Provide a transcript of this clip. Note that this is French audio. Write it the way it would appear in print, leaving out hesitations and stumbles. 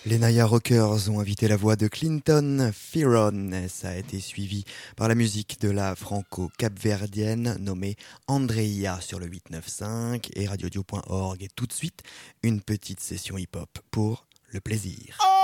Les Naya Rockers ont invité la voix de Clinton Fearon. Ça a été suivi par la musique de la franco-capverdienne nommée Andrea sur le 895 et radiodio.org. Et tout de suite, une petite session hip-hop pour le plaisir.